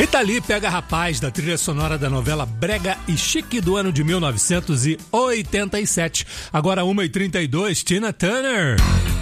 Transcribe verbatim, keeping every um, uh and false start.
Rita Lee pega rapaz da trilha sonora da novela Brega e Chique do ano de mil novecentos e oitenta e sete. Agora uma e trinta e dois, Tina Turner.